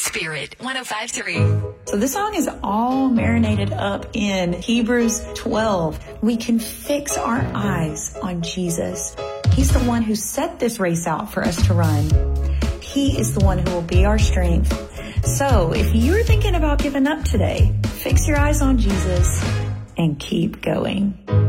Spirit 105.3. So this song is all marinated up in Hebrews 12. We can fix our eyes on Jesus. He's the one who set this race out for us to run. He is the one who will be our strength. So if you're thinking about giving up today, fix your eyes on Jesus and keep going.